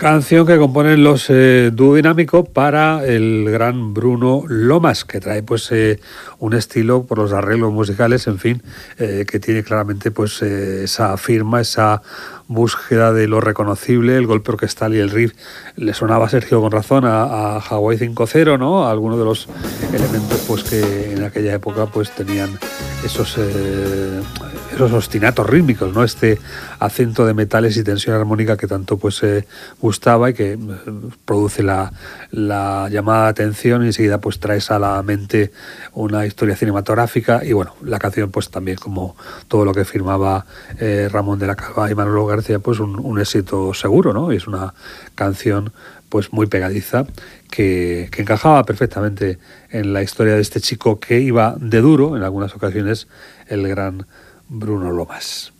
Canción que componen los Dúo Dinámico para el gran Bruno Lomas, que trae pues un estilo por los arreglos musicales, en fin, que tiene claramente pues esa firma, esa búsqueda de lo reconocible, el golpe orquestal y el riff. Le sonaba a Sergio con razón a Hawaii 5-0, ¿no? A algunos de los elementos pues que en aquella época pues tenían esos ostinatos rítmicos, ¿no? Este acento de metales y tensión armónica que tanto pues gustaba y que produce la llamada de atención, y enseguida pues traes a la mente una historia cinematográfica. Y bueno, la canción pues también, como todo lo que firmaba Ramón de la Calva y Manolo García, pues un éxito seguro, ¿no? Y es una canción pues muy pegadiza que encajaba perfectamente en la historia de este chico que iba de duro en algunas ocasiones, el gran Bruno Lomas.